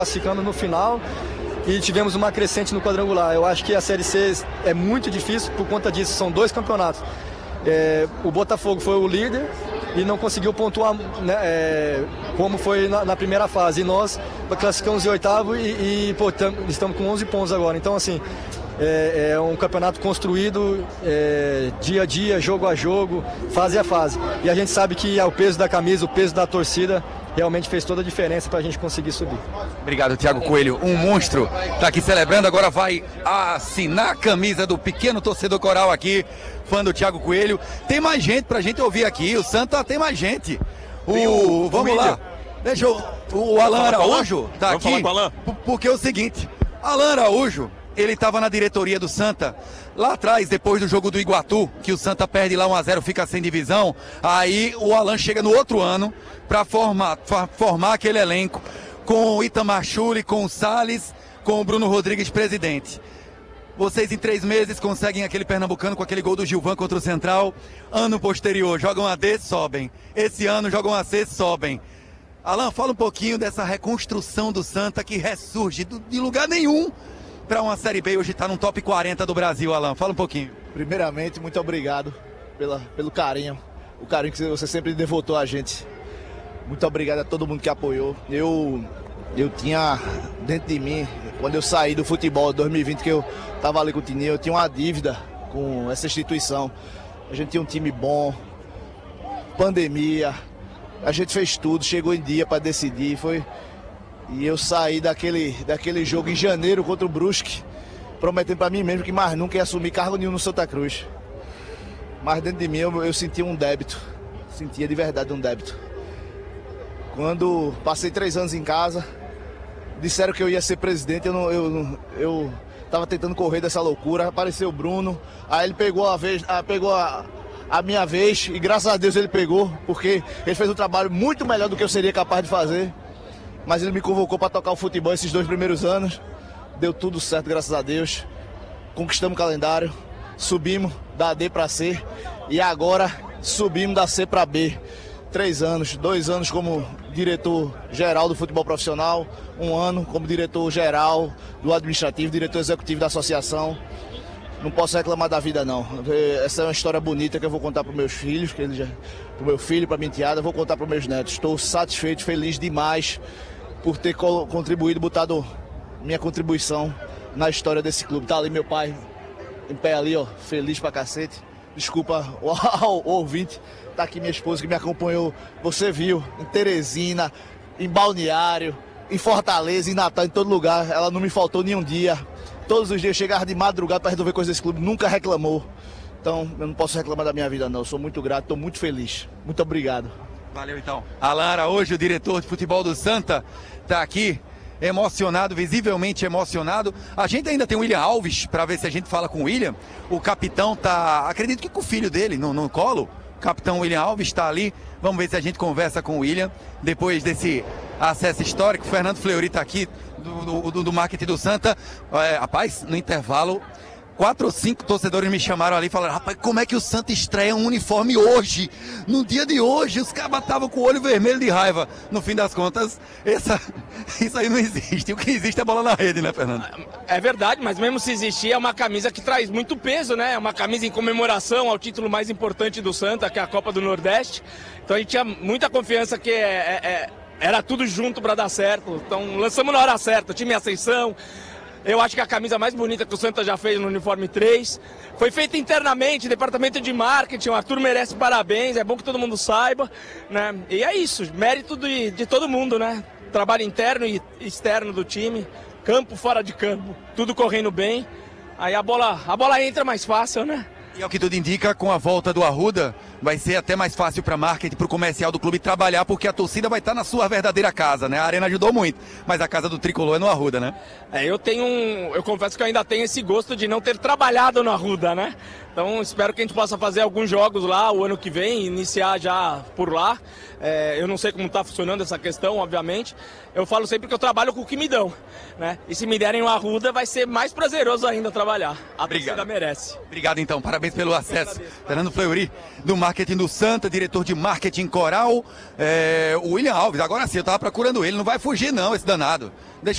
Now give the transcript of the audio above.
classificando no final e tivemos uma crescente no quadrangular. Eu acho que a Série C é muito difícil por conta disso, são 2 campeonatos. O Botafogo foi o líder e não conseguiu pontuar, né, como foi na primeira fase. E nós classificamos em oitavo e estamos com 11 pontos agora. Então, assim, é um campeonato construído dia a dia, jogo a jogo, fase a fase. E a gente sabe que o peso da camisa, o peso da torcida realmente fez toda a diferença para a gente conseguir subir. Obrigado, Thiago Coelho, um monstro, está aqui celebrando, agora vai assinar a camisa do pequeno torcedor coral aqui, fã do Thiago Coelho. Tem mais gente pra gente ouvir aqui, o Santa tem mais gente. Vamos lá, deixa o Alan Araújo tá aqui, porque é o seguinte, Alan Araújo, ele estava na diretoria do Santa, lá atrás, depois do jogo do Iguatu, que o Santa perde lá 1-0, fica sem divisão, aí o Alan chega no outro ano para formar aquele elenco com o Itamar Schulli, com o Salles, com o Bruno Rodrigues presidente. Vocês em 3 meses conseguem aquele pernambucano com aquele gol do Gilvan contra o Central. Ano posterior, jogam a D, sobem. Esse ano jogam a C, sobem. Alan, fala um pouquinho dessa reconstrução do Santa que ressurge de lugar nenhum para uma Série B, hoje está no top 40 do Brasil, Alan. Fala um pouquinho. Primeiramente, muito obrigado pelo carinho, o carinho que você sempre devotou a gente. Muito obrigado a todo mundo que apoiou. Eu tinha dentro de mim, quando eu saí do futebol em 2020, que eu estava ali com o Tininho, eu tinha uma dívida com essa instituição. A gente tinha um time bom, pandemia, a gente fez tudo, chegou em dia para decidir, E eu saí daquele jogo em janeiro contra o Brusque, prometendo para mim mesmo que mais nunca ia assumir cargo nenhum no Santa Cruz. Mas dentro de mim eu sentia um débito, sentia de verdade um débito. Quando passei 3 anos em casa, disseram que eu ia ser presidente, eu estava tentando correr dessa loucura, apareceu o Bruno, aí ele pegou a minha vez, e graças a Deus ele pegou, porque ele fez um trabalho muito melhor do que eu seria capaz de fazer. Mas ele me convocou para tocar o futebol esses 2 primeiros anos. Deu tudo certo, graças a Deus. Conquistamos o calendário. Subimos da D para C. E agora subimos da C para B. 3 anos, 2 anos como diretor-geral do futebol profissional. 1 ano como diretor-geral do administrativo, diretor executivo da associação. Não posso reclamar da vida, não. Essa é uma história bonita que eu vou contar para meus filhos, para o meu filho, para minha enteada, vou contar para meus netos. Estou satisfeito, feliz demais por ter contribuído, botado minha contribuição na história desse clube. Tá ali meu pai, em pé ali, ó, feliz pra cacete. Desculpa o ouvinte, tá aqui minha esposa que me acompanhou. Você viu, em Teresina, em Balneário, em Fortaleza, em Natal, em todo lugar. Ela não me faltou nenhum dia. Todos os dias chegava de madrugada para resolver coisas desse clube, nunca reclamou. Então, eu não posso reclamar da minha vida, não. Eu sou muito grato, estou muito feliz. Muito obrigado. Valeu, então. Alan Araújo, o diretor de futebol do Santa, está aqui, emocionado, visivelmente emocionado. A gente ainda tem o William Alves, para ver se a gente fala com o William. O capitão tá, acredito que com o filho dele, no colo. O capitão William Alves está ali. Vamos ver se a gente conversa com o William, depois desse acesso histórico. O Fernando Fleury está aqui, do marketing do Santa. Rapaz, no intervalo, 4 ou 5 torcedores me chamaram ali e falaram: rapaz, como é que o Santa estreia um uniforme hoje? No dia de hoje, os caras estavam com o olho vermelho de raiva. No fim das contas, isso aí não existe. O que existe é bola na rede, né, Fernando? É verdade, mas mesmo se existir, é uma camisa que traz muito peso, né? É uma camisa em comemoração ao título mais importante do Santa, que é a Copa do Nordeste. Então a gente tinha muita confiança que era tudo junto para dar certo. Então lançamos na hora certa, time em ascensão. Eu acho que a camisa mais bonita que o Santa já fez no uniforme 3. Foi feita internamente, departamento de marketing, o Arthur merece parabéns, é bom que todo mundo saiba, né? E é isso, mérito de todo mundo, né? Trabalho interno e externo do time, campo, fora de campo, tudo correndo bem. Aí a bola entra mais fácil, né? E ao que tudo indica, com a volta do Arruda, vai ser até mais fácil para marketing, para o comercial do clube trabalhar, porque a torcida vai estar na sua verdadeira casa, né? A Arena ajudou muito, mas a casa do Tricolor é no Arruda, né? Eu confesso que eu ainda tenho esse gosto de não ter trabalhado no Arruda, né? Então espero que a gente possa fazer alguns jogos lá o ano que vem, iniciar já por lá. Eu não sei como está funcionando essa questão, obviamente. Eu falo sempre que eu trabalho com o que me dão, né? E se me derem o Arruda, vai ser mais prazeroso ainda trabalhar. A torcida merece. Obrigado, então. Parabéns pelo acesso. Fernando Fleury, do marketing do Santa, diretor de marketing coral. O William Alves, agora sim, eu estava procurando ele. Não vai fugir, não, esse danado. Deixa